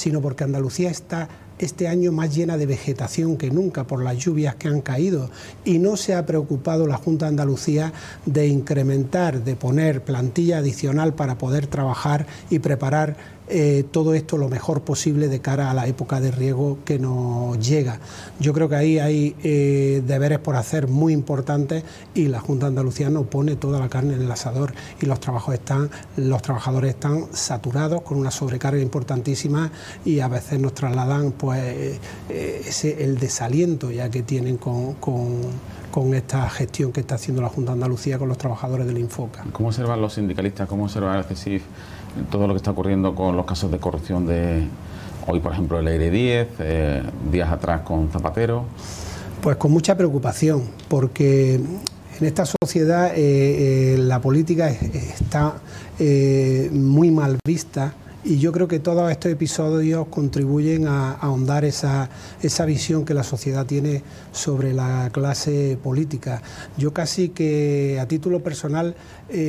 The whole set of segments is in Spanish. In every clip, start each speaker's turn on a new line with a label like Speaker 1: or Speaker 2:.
Speaker 1: sino porque Andalucía está este año más llena de vegetación que nunca por las lluvias que han caído, y no se ha preocupado la Junta de Andalucía de incrementar, de poner plantilla adicional para poder trabajar y preparar todo esto lo mejor posible de cara a la época de riego que nos llega. Yo creo que ahí hay deberes por hacer muy importantes, y la Junta de Andalucía no pone toda la carne en el asador, y los trabajadores están saturados con una sobrecarga importantísima, y a veces nos trasladan pues el desaliento ya que tienen con esta gestión que está haciendo la Junta de Andalucía con los trabajadores del Infoca.
Speaker 2: ¿Cómo observan los sindicalistas, cómo observa el CSIF todo lo que está ocurriendo con los casos de corrupción de hoy, por ejemplo, el Aire 10, días atrás con Zapatero?
Speaker 1: Pues con mucha preocupación, porque en esta sociedad la política está muy mal vista, y yo creo que todos estos episodios contribuyen a ahondar esa visión que la sociedad tiene sobre la clase política. Yo casi que a título personal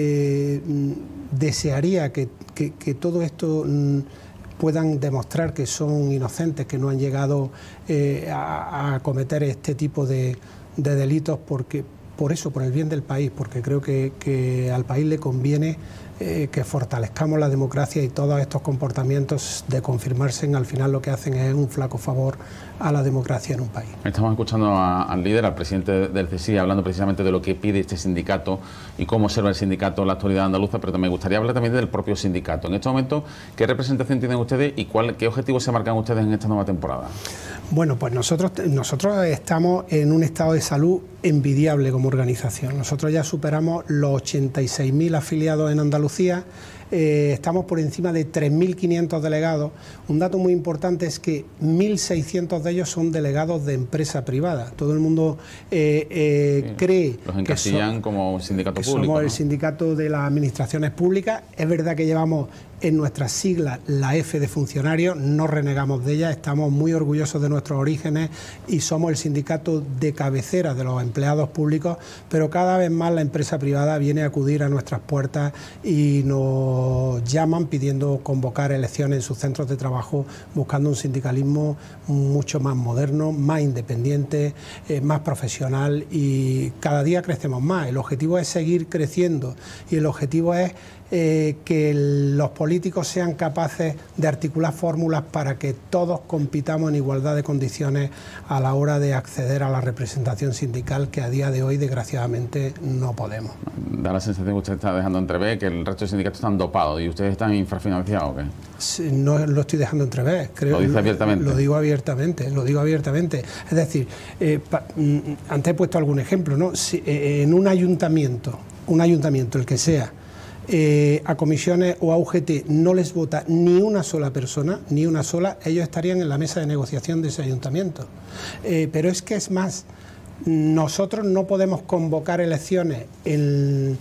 Speaker 1: desearía que todo esto puedan demostrar que son inocentes, que no han llegado a cometer este tipo de delitos, porque por eso, por el bien del país, porque creo que al país le conviene que fortalezcamos la democracia, y todos estos comportamientos de confirmarse al final lo que hacen es un flaco favor a la democracia en un país.
Speaker 2: Estamos escuchando al líder, al presidente del CSIC, hablando precisamente de lo que pide este sindicato y cómo observa el sindicato la actualidad andaluza, pero me gustaría hablar también del propio sindicato. En este momento, ¿qué representación tienen ustedes y qué objetivos se marcan ustedes en esta nueva temporada?
Speaker 1: Bueno, pues nosotros estamos en un estado de salud envidiable como organización. Nosotros ya superamos los 86.000 afiliados en Andalucía. Estamos por encima de 3.500 delegados. Un dato muy importante es que 1.600 de ellos son delegados de empresa privada. Todo el mundo cree
Speaker 2: los encasillan como un sindicato público,
Speaker 1: somos, ¿no?, el
Speaker 2: el
Speaker 1: sindicato de las administraciones públicas. Es verdad que llevamos en nuestras siglas la F de funcionarios, no renegamos de ella, estamos muy orgullosos de nuestros orígenes y somos el sindicato de cabecera de los empleados públicos, pero cada vez más la empresa privada viene a acudir a nuestras puertas y nos llaman pidiendo convocar elecciones en sus centros de trabajo, buscando un sindicalismo mucho más moderno, más independiente, más profesional, y cada día crecemos más. El objetivo es seguir creciendo, y el objetivo es que los políticos sean capaces de articular fórmulas para que todos compitamos en igualdad de condiciones a la hora de acceder a la representación sindical, que a día de hoy desgraciadamente no podemos.
Speaker 2: Da la sensación que usted está dejando entrever que el resto de sindicatos están dopados y ustedes están infrafinanciados, ¿o qué?
Speaker 1: Sí, no lo estoy dejando entrever, creo.
Speaker 2: Lo dice abiertamente.
Speaker 1: Lo digo abiertamente. Es decir, antes he puesto algún ejemplo, ¿no? Si, en un ayuntamiento, el que sea, a comisiones o a UGT no les vota ni una sola persona, ellos estarían en la mesa de negociación de ese ayuntamiento. Pero es que es más, nosotros no podemos convocar elecciones en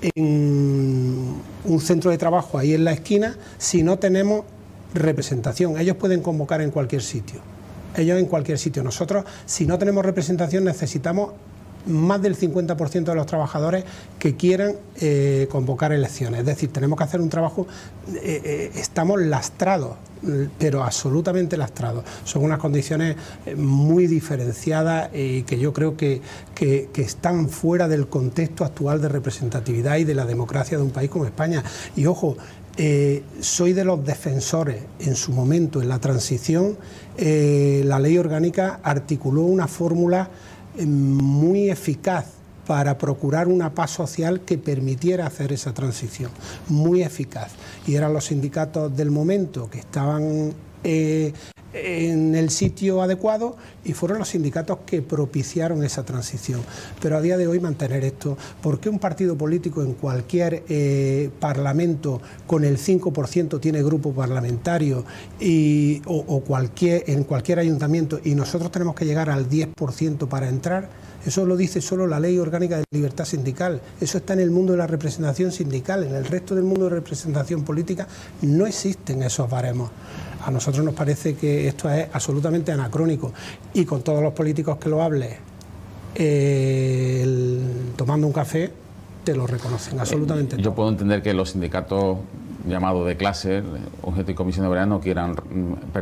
Speaker 1: un centro de trabajo ahí en la esquina si no tenemos representación. Ellos pueden convocar en cualquier sitio. Nosotros, si no tenemos representación, necesitamos más del 50% de los trabajadores que quieran convocar elecciones. Es decir, tenemos que hacer un trabajo, estamos lastrados, pero absolutamente lastrados. Son unas condiciones muy diferenciadas y que yo creo que están fuera del contexto actual de representatividad y de la democracia de un país como España. Y ojo, soy de los defensores. En su momento, en la transición, la ley orgánica articuló una fórmula muy eficaz para procurar una paz social que permitiera hacer esa transición, muy eficaz. Y eran los sindicatos del momento que estaban en el sitio adecuado, y fueron los sindicatos que propiciaron esa transición. Pero a día de hoy mantener esto, ¿por qué un partido político en cualquier parlamento con el 5% tiene grupo parlamentario en cualquier ayuntamiento, y nosotros tenemos que llegar al 10% para entrar? Eso lo dice solo la Ley Orgánica de Libertad Sindical. Eso está en el mundo de la representación sindical. En el resto del mundo de representación política no existen esos baremos. A nosotros nos parece que esto es absolutamente anacrónico, y con todos los políticos que lo hable tomando un café te lo reconocen absolutamente.
Speaker 2: Yo puedo entender que los sindicatos llamados de clase, UGT y Comisión Obrera, no quieran